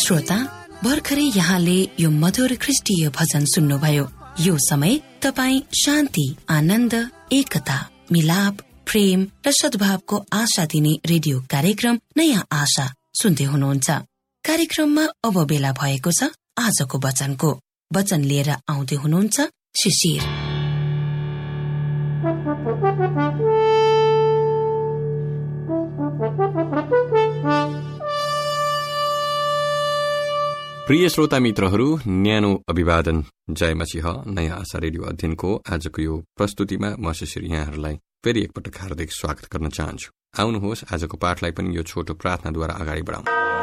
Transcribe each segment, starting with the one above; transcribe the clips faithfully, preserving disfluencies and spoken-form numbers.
श्रोता, भर्खरै यहाँले यो मधुर ख्रीष्टीय भजन सुन्नुभयो। यो समय तपाईँ शान्ति, आनन्द, एकता, मिलाप, प्रेम र सद्भावको आशा दिने रेडियो कार्यक्रम नयाँ आशा सुन्दै हुनुहुन्छ। कार्यक्रममा अब बेला भएको छ आजको वचनको। वचन लिएर आउँदै हुनुहुन्छ शिशिर। प्रिय श्रोता मित्रहरू, न्यानो अभिवादन। जय मसीह। नयाँ आशा रेडियो अध्ययनको आजको यो प्रस्तुतिमा म शिशिर यहाँहरूलाई फेरि एकपटक हार्दिक स्वागत गर्न चाहन्छु। आउनुहोस् आजको पाठलाई पनि यो छोटो प्रार्थनाद्वारा अगाडि बढाउँ।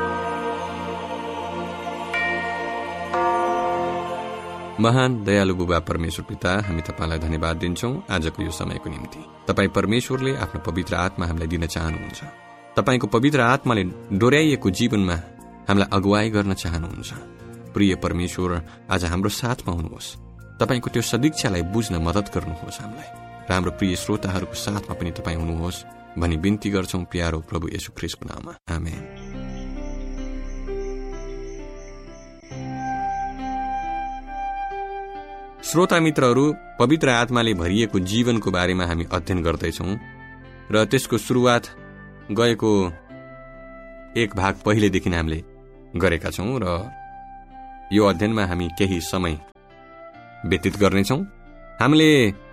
महान दयालु बुबा परमेश्वर पिता, हामी तपाईलाई धन्यवाद दिन्छौं आजको यो समयको निम्ति। तपाईँ परमेश्वरले आफ्नो पवित्र आत्मा हामीलाई दिन चाहनुहुन्छ। तपाईको पवित्र आत्माले डोर्याइएको जीवनमा हामीलाई अगुवाई गर्न चाहनुहुन्छ। प्रिय परमेश्वर, आज हाम्रो साथमा हुनुहोस्। तपाईको त्यो सदिच्छालाई बुझ्न मद्दत गर्नुहोस् हामीलाई, र हाम्रो प्रिय श्रोताहरूको साथमा पनि तपाईँ हुनुहोस् भनी बिन्ती गर्छौं प्यारो प्रभु येशू ख्रीष्टको नाममा, आमेन। श्रोता मित्रहरू, पवित्र आत्माले भरिएको जीवनको बारेमा हामी अध्ययन गर्दैछौं र त्यसको सुरुवात गएको एक भाग पहिलेदेखि हामीले गरेका छौं र यो अध्ययनमा हामी केही समय व्यतीत गर्नेछौं। हामीले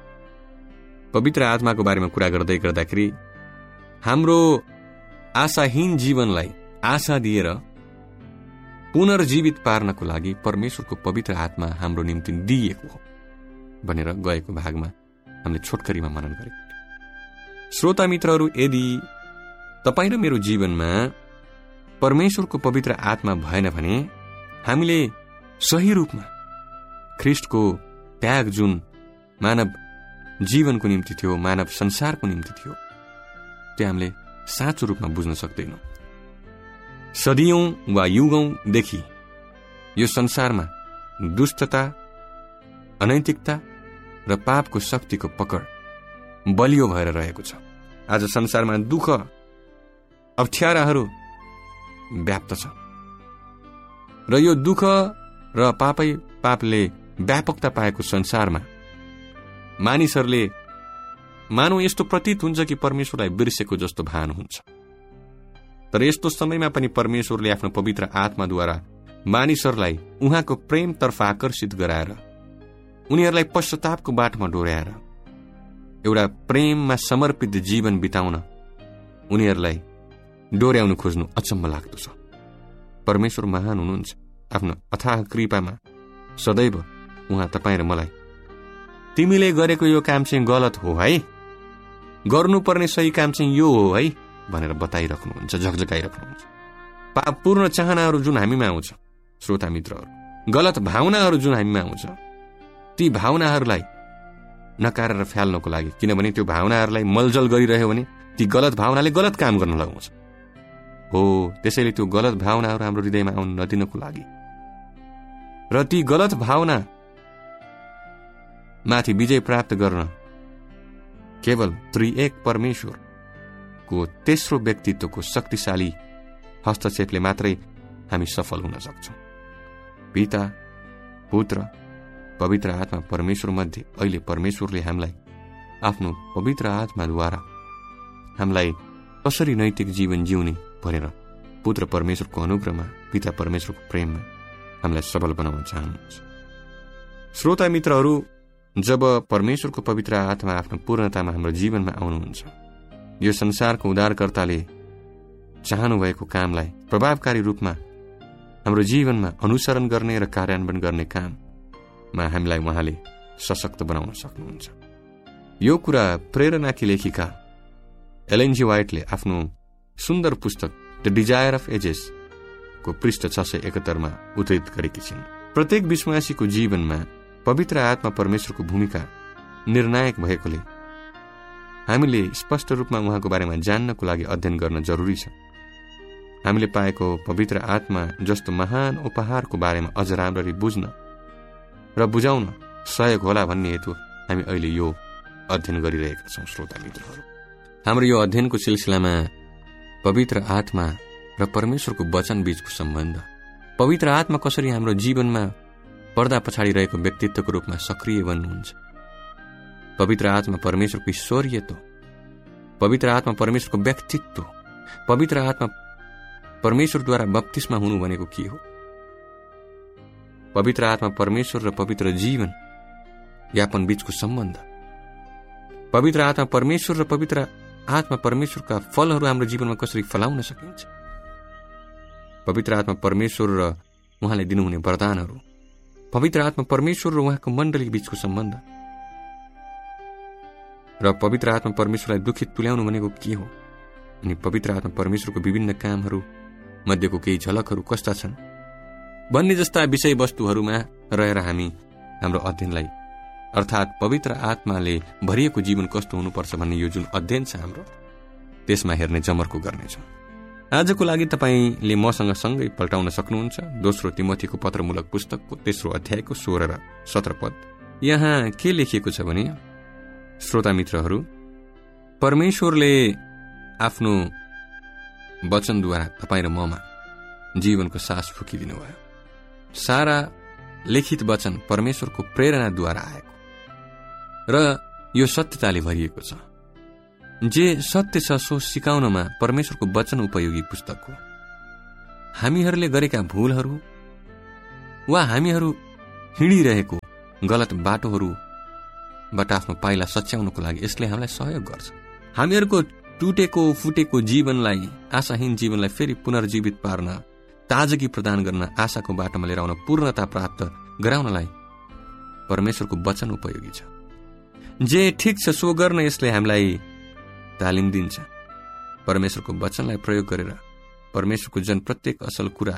पवित्र आत्माको बारेमा कुरा गर्दै गर्दाखेरि हाम्रो आशाहीन जीवनलाई आशा दिएर पुनर्जीवित पार्नको लागि परमेश्वरको पवित्र आत्मा हाम्रो निम्ति दिइएको हो भनेर गएको भागमा हामीले छोटकरीमा मनन गरेका थियौं। श्रोता मित्रहरू, यदि तपाईँ र मेरो जीवनमा परमेश्वरको पवित्र आत्मा भएन भने हामीले सही रूपमा ख्रीष्टको त्याग जुन मानव जीवनको निम्ति थियो, मानव संसारको निम्ति थियो, त्यो हामीले साँचो रूपमा बुझ्न सक्दैनौं। सदियौं वा युगौंदेखि यो संसारमा दुष्टता, अनैतिकता र पापको शक्तिको पकड बलियो भएर रहेको छ। आज संसारमा दुःख, अप्ठ्याराहरू व्याप्त छ र यो दुःख र पापै पापले व्यापकता पाएको संसारमा मानिसहरूले मानव यस्तो प्रतीत हुन्छ कि परमेश्वरलाई बिर्सेको जस्तो भान हुन्छ। तर यस्तो समयमा पनि परमेश्वरले आफ्नो पवित्र आत्माद्वारा मानिसहरूलाई उहाँको प्रेमतर्फ आकर्षित गराएर उनीहरूलाई पश्चातापको बाटोमा डोर्याएर एउटा प्रेममा समर्पित जीवन बिताउन उनीहरूलाई डोर्याउनु खोज्नु अचम्म लाग्दो छ। परमेश्वर महान हुनुहुन्छ। आफ्नो अथाह कृपामा सदैव उहाँ तपाईँ र मलाई तिमीले गरेको यो काम चाहिँ गलत हो है, गर्नुपर्ने सही काम चाहिँ यो हो है भनेर बताइराख्नुहुन्छ, झकझकाइराख्नुहुन्छ। पापपूर्ण चाहनाहरू जुन हामीमा आउँछ, श्रोता मित्रहरू, गलत भावनाहरू जुन हामीमा आउँछ, ती भावनाहरूलाई नकारेर फ्याल्नको लागि, किनभने त्यो भावनाहरूलाई मलजल गरिरह्यो भने ती गलत भावनाले गलत काम गर्न लगाउँछ हो। त्यसैले त्यो गलत भावनाहरू हाम्रो हृदयमा आउन नदिनको लागि र ती गलत भावना माथि विजय प्राप्त गर्न केवल त्रिएक परमेश्वरको तेस्रो व्यक्तित्वको शक्तिशाली हस्तक्षेपले मात्रै हामी सफल हुन सक्छौं। पिता, पुत्र, पवित्र आत्मा परमेश्वर मध्ये अहिले परमेश्वरले हामीलाई आफ्नो पवित्र आत्माद्वारा हामीलाई कसरी नैतिक जीवन जिउने भनेर पुत्र परमेश्वरको अनुग्रहमा, पिता परमेश्वरको प्रेममा हामीलाई सबल बनाउन चाहनुहुन्छ। श्रोता मित्रहरू, जब परमेश्वरको पवित्र आत्मा आफ्नो पूर्णतामा हाम्रो जीवनमा आउनुहुन्छ, यो संसारको उद्धारकर्ताले चाहनु भएको कामलाई प्रभावकारी रूपमा हाम्रो जीवनमा अनुसरण गर्ने र कार्यान्वयन गर्ने काममा हामीलाई उहाँले सशक्त बनाउन सक्नुहुन्छ। यो कुरा प्रेरणाकी लेखिका एलेन जी व्हाइटले आफ्नो सुन्दर पुस्तक द डिजायर अफ एजेस को पृष्ठ छ सय एकहत्तरमा उद्धृत गरेकी छिन्। प्रत्येक विश्वासीको जीवनमा पवित्र आत्मा परमेश्वरको भूमिका निर्णायक भएकोले हामीले स्पष्ट रूपमा उहाँको बारेमा जान्नको लागि अध्ययन गर्न जरुरी छ। हामीले पाएको पवित्र आत्मा जस्तो महान उपहारको बारेमा अझ राम्ररी बुझ्न र बुझाउन सहयोग होला भन्ने हेतु हामी अहिले यो अध्ययन गरिरहेका छौं। श्रोता मित्रहरू, हाम्रो यो अध्ययनको सिलसिलामा पवित्र आत्मा र परमेश्वरको वचन बीचको सम्बन्ध, पवित्र आत्मा कसरी हाम्रो जीवनमा पर्दा पछाडि रहेको व्यक्तित्वको रूपमा सक्रिय बन्नुहुन्छ। पवित्र आत्मा परमेश्वरको ईश्वरीयत्व, पवित्र आत्मा परमेश्वरको व्यक्तित्व, पवित्र आत्मा परमेश्वरद्वारा बप्तिस्मा हुनु भनेको के हो? पवित्र आत्मा परमेश्वर र पवित्र जीवन यापन बीचको सम्बन्ध, पवित्र आत्मा परमेश्वर र पवित्र आत्मा परमेश्वरका फलहरू हाम्रो जीवनमा कसरी फलाउन सकिन्छ, पवित्र आत्मा परमेश्वर र उहाँले दिनुहुने वरदानहरू, पवित्र आत्मा परमेश्वर र उहाँको मण्डली बीचको सम्बन्ध र पवित्र आत्मा परमेश्वरलाई दुखित तुल्याउनु भनेको के हो, अनि पवित्र आत्मा परमेश्वरको विभिन्न कामहरू मध्येको केही झलकहरू कस्ता छन् भन्ने जस्ता विषयवस्तुहरूमा रहेर हामी हाम्रो अध्ययनलाई, अर्थात् पवित्र आत्माले भरिएको जीवन कस्तो हुनुपर्छ भन्ने यो जुन अध्ययन छ हाम्रो, त्यसमा हेर्ने जमर्को गर्नेछौँ। आजको लागि तपाईँले मसँग सँगै पल्टाउन सक्नुहुन्छ दोस्रो तिमोथीको पत्रमूलक पुस्तकको तेस्रो अध्यायको सोह्र र सत्र पद। यहाँ के लेखिएको छ भने, श्रोता मित्रहरू, परमेश्वरले आफ्नो वचनद्वारा तपाईँ र ममा जीवनको सास फुकिदिनु भयो। सारा लिखित वचन परमेश्वरको प्रेरणाद्वारा आएको र यो सत्यताले भरिएको छ। जे सत्य छ सो सिकाउनमा परमेश्वरको वचन उपयोगी पुस्तक हो। हामीहरूले गरेका भूलहरू वा हामीहरू हिँडिरहेको गलत बाटोहरूबाट आफ्नो पाइला सच्याउनको लागि यसले हामीलाई सहयोग गर्छ। हामीहरूको टुटेको फुटेको जीवनलाई, आशाहीन जीवनलाई फेरि पुनर्जीवित पार्न, ताजगी प्रदान गर्न, आशाको बाटोमा लिएर आउन, पूर्णता प्राप्त गराउनलाई परमेश्वरको वचन उपयोगी छ। जे ठिक छ सो गर्न यसले हामीलाई तालिम दिन्छ। परमेश्वरको वचनलाई प्रयोग गरेर परमेश्वरको जन प्रत्येक असल कुरा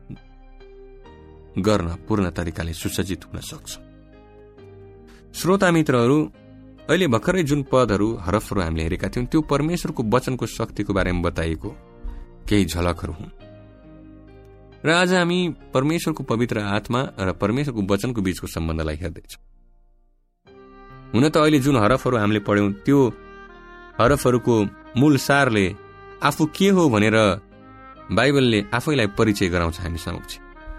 गर्न पूर्ण तरिकाले सुसज्जित हुन सक्छ। श्रोता मित्रहरू, अहिले भर्खरै जुन पदहरू हरफहरू हामीले हेरेका थियौं त्यो परमेश्वरको वचनको शक्तिको बारेमा बताइएको केही झलकहरू हुन्। र आज हामी परमेश्वरको पवित्र आत्मा र परमेश्वरको वचनको बीचको सम्बन्धलाई हेर्दैछौँ। हुन त अहिले जुन हरफहरू हामीले पढ्यौं त्यो हरफहरूको मूल सारले आफू के हो भनेर बाइबलले आफैलाई परिचय गराउँछ हामी समक्ष।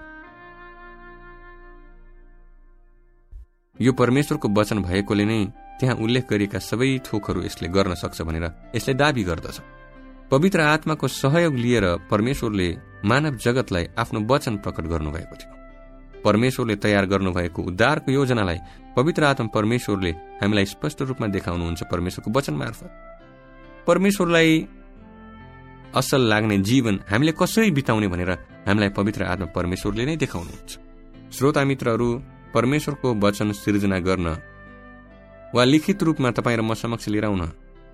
यो परमेश्वरको वचन भएकोले नै त्यहाँ उल्लेख गरिएका सबै थोकहरू यसले गर्न सक्छ भनेर यसले दाबी गर्दछ। पवित्र आत्माको सहयोग लिएर परमेश्वरले मानव जगतलाई आफ्नो वचन प्रकट गर्नुभएको थियो। परमेश्वरले तयार गर्नुभएको उद्धारको योजनालाई पवित्र आत्मा परमेश्वरले हामीलाई स्पष्ट रूपमा देखाउनुहुन्छ परमेश्वरको वचन मार्फत। परमेश्वरलाई असल लाग्ने जीवन हामीले कसरी बिताउने भनेर हामीलाई पवित्र आत्मा परमेश्वरले नै देखाउनुहुन्छ। श्रोता मित्रहरू, परमेश्वरको वचन सिर्जना गर्न वा लिखित रूपमा तपाईँ र म समक्ष लिएर आउन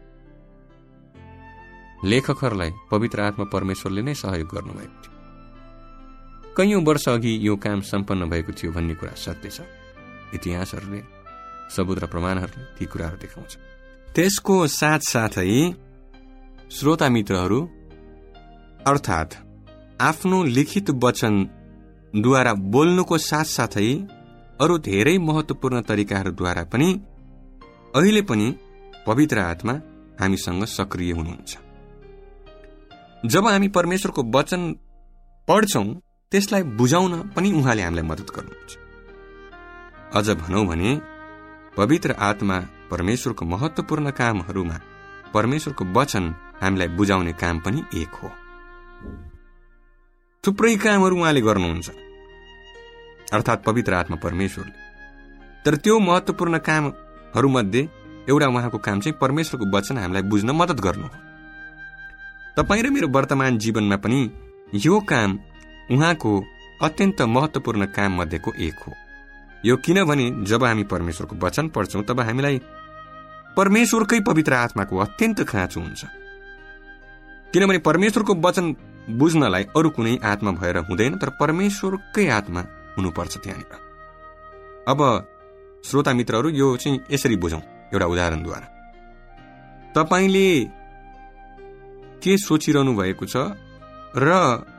लेखकहरूलाई पवित्र आत्मा परमेश्वरले नै सहयोग गर्नुभएको थियो। कैयौं वर्ष अघि यो काम सम्पन्न भएको थियो भन्ने कुरा सत्य छ। इतिहासहरूले, सबुत र प्रमाणहरूले ती कुराहरू देखाउँछ। त्यसको साथसाथै श्रोता मित्रहरू, अर्थात् आफ्नो लिखित वचनद्वारा बोल्नुको साथसाथै अरू धेरै महत्वपूर्ण तरिकाहरूद्वारा पनि अहिले पनि पवित्र आत्मा हामीसँग सक्रिय हुनुहुन्छ। जब हामी परमेश्वरको वचन पढ्छौं त्यसलाई बुझाउन पनि उहाँले हामीलाई मद्दत गर्नुहुन्छ। अझ भनौं भने पवित्र आत्मा परमेश्वरको महत्वपूर्ण कामहरूमा परमेश्वरको वचन हामीलाई बुझाउने काम पनि एक हो। थुप्रै कामहरू उहाँले गर्नुहुन्छ, अर्थात् पवित्र आत्मा परमेश्वरले। तर त्यो महत्वपूर्ण कामहरूमध्ये एउटा उहाँको काम चाहिँ परमेश्वरको वचन हामीलाई बुझ्न मद्दत गर्नु हो। तपाईँ र मेरो वर्तमान जीवनमा पनि यो काम उहाँको अत्यन्त महत्वपूर्ण काम मध्येको एक हो। यो किनभने जब हामी परमेश्वरको वचन पढ्छौं तब हामीलाई परमेश्वरकै पवित्र आत्माको अत्यन्त खाँचो हुन्छ। किनभने परमेश्वरको वचन बुझ्नलाई अरू कुनै आत्मा भएर हुँदैन, तर परमेश्वरकै आत्मा हुनुपर्छ त्यहाँनिर। अब श्रोता मित्रहरू, यो चाहिँ यसरी बुझौं एउटा उदाहरणद्वारा। तपाईले के सोचिरहनु भएको छ र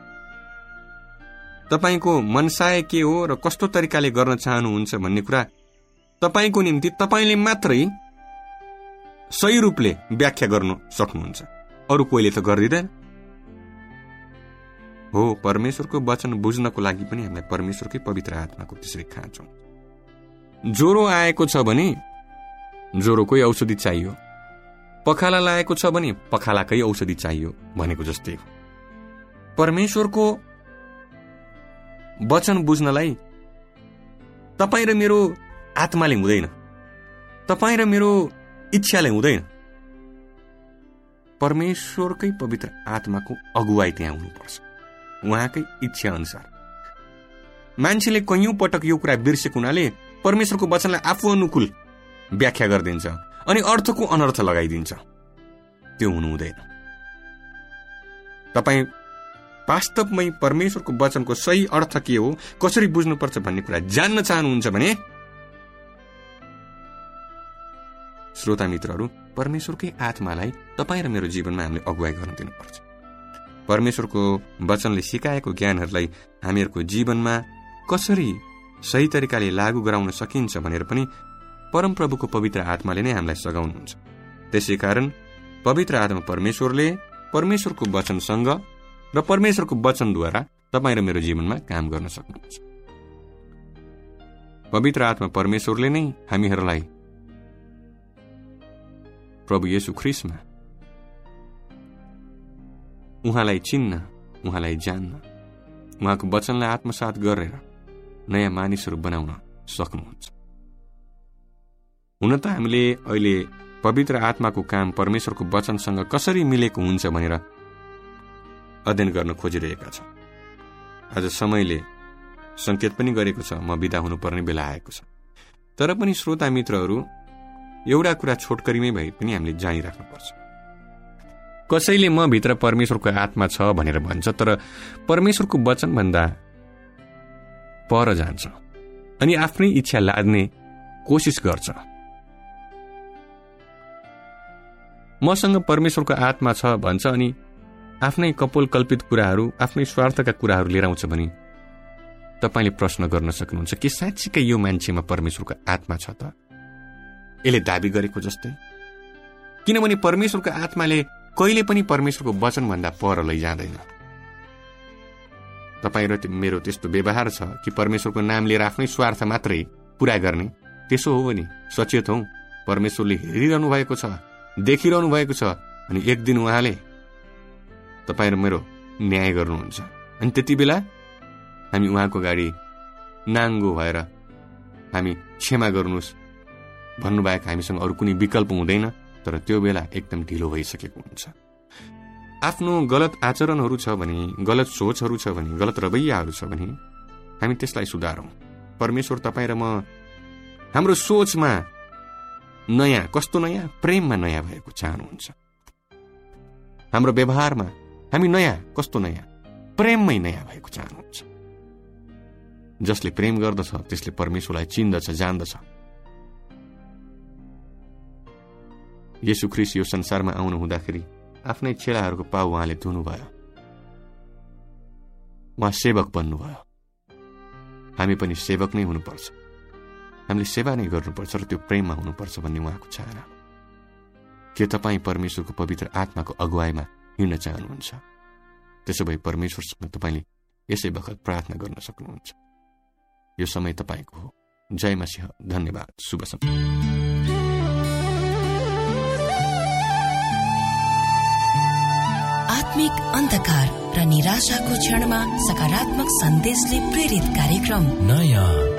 तपाईको मनसाय के हो र कस्तो तरिकाले गर्न चाहनुहुन्छ भन्ने कुरा तपाईको निम्ति तपाईले मात्रै सही रूपले व्याख्या गर्न सक्नुहुन्छ, अरू कोहीले त गर्दिदैन। हो, परमेश्वरको वचन बुझ्नको लागि पनि हामीलाई परमेश्वरकै पवित्र आत्माको त्यसरी खाँचौँ। ज्वरो आएको छ भने ज्वरोकै औषधि चाहियो, पखाला लागेको छ भने पखालाकै औषधि चाहियो भनेको जस्तै हो। परमेश्वरको वचन बुझ्नलाई तपाईँ र मेरो आत्माले हुँदैन, तपाईँ र मेरो इच्छाले हुँदैन, परमेश्वरकै पवित्र आत्माको अगुवाई त्यहाँ हुनुपर्छ, उहाँकै इच्छा अनुसार। मान्छेले कैयौं पटक यो कुरा बिर्सेको हुनाले परमेश्वरको वचनलाई आफू अनुकूल व्याख्या गरिदिन्छ अनि अर्थको अनर्थ लगाइदिन्छ। त्यो हुनु हुँदैन। तपाईँ वास्तवमै परमेश्वरको वचनको सही अर्थ के हो, कसरी बुझ्नुपर्छ भन्ने कुरा जान्न चाहनुहुन्छ भने श्रोता मित्रहरू, परमेश्वरकै आत्मालाई तपाईँ र मेरो जीवनमा हामीले अगुवाई गर्न दिनुपर्छ। परमेश्वरको वचनले सिकाएको ज्ञानहरूलाई हामीहरूको जीवनमा कसरी सही तरिकाले लागू गराउन सकिन्छ भनेर पनि परमप्रभुको पवित्र आत्माले नै हामीलाई सघाउनुहुन्छ। त्यसै कारण पवित्र आत्मा परमेश्वरले परमेश्वरको वचनसँग र परमेश्वरको वचनद्वारा तपाईँ र मेरो जीवनमा काम गर्न सक्नुहुन्छ। पवित्र आत्मा परमेश्वरले नै हामीहरूलाई प्रभु येशू ख्रीष्टमा उहाँलाई चिन्न, उहाँलाई जान्न, उहाँको वचनलाई आत्मसात गरेर नयाँ मानिसहरू बनाउन सक्नुहुन्छ। हुन त हामीले अहिले पवित्र आत्माको काम परमेश्वरको वचनसँग कसरी मिलेको हुन्छ भनेर अध्ययन गर्न खोजिरहेका छौँ। आज समयले संकेत पनि गरेको छ, म बिदा हुनुपर्ने बेला आएको छ। तर पनि श्रोता मित्रहरू, एउटा कुरा छोटकरीमै भए पनि हामीले जानिराख्नुपर्छ। कसैले म भित्र परमेश्वरको आत्मा छ भनेर भन्छ, तर परमेश्वरको वचनभन्दा पर जान्छ अनि आफ्नै इच्छा लाद्ने कोसिस गर्छ। मसँग परमेश्वरको आत्मा छ भन्छ अनि आफ्नै कपोल कल्पित कुराहरू, आफ्नै स्वार्थका कुराहरू लिएर आउँछ भने तपाईँले प्रश्न गर्न सक्नुहुन्छ कि साँच्चीकै यो मान्छेमा परमेश्वरको आत्मा छ त? यसले दाबी गरेको जस्तै। किनभने परमेश्वरको आत्माले कहिले पनि परमेश्वरको वचनभन्दा पर लैजाँदैन। तपाईँ र मेरो त्यस्तो व्यवहार छ कि परमेश्वरको नाम लिएर आफ्नै स्वार्थ मात्रै पूरा गर्ने। त्यसो हो भने सचेत हौ, परमेश्वरले हेरिरहनु भएको छ, देखिरहनु भएको छ, अनि एक दिन उहाँले तपाईँ र मेरो न्याय गर्नुहुन्छ। अनि त्यति बेला हामी उहाँको अगाडि नाङ्गो भएर हामी क्षमा गर्नुहोस् भन्नुभएको हामीसँग अरू कुनै विकल्प हुँदैन। तर त्यो बेला एकदम ढिलो भइसकेको हुन्छ। आफ्नो गलत आचरणहरू छ भने, गलत सोचहरू छ भने, गलत रवैयाहरू छ भने हामी त्यसलाई सुधारौँ। परमेश्वर तपाईँ र म हाम्रो सोचमा नयाँ, कस्तो नयाँ? प्रेममा नयाँ भएको चाहनुहुन्छ। हाम्रो व्यवहारमा हामी नयाँ, कस्तो नयाँ? प्रेममै नयाँ भएको चाहनुहुन्छ। जसले प्रेम गर्दछ त्यसले परमेश्वरलाई चिन्दछ, जान्दछ। येशू ख्रीष्ट यो संसारमा आउनु हुँदाखेरि आफ्नै चेलाहरूको पाउ उहाँले धुनुभयो, उहाँ सेवक बन्नुभयो। हामी पनि सेवक नै हुनुपर्छ, हामीले सेवा नै गर्नुपर्छ र त्यो प्रेममा हुनुपर्छ भन्ने उहाँको चाहना। के तपाईँ परमेश्वरको पवित्र आत्माको अगुवाईमा हिँड्न चाहनुहुन्छ? त्यसो भए परमेश्वरसँग तपाईँले यसै बखत प्रार्थना गर्न सक्नुहुन्छ। यो समय तपाईँको हो। जय मसीह। धन्यवाद। शुभ समय। आत्मिक अन्धकार र निराशाको क्षणमा सकारात्मक सन्देशले प्रेरित कार्यक्रम नयाँ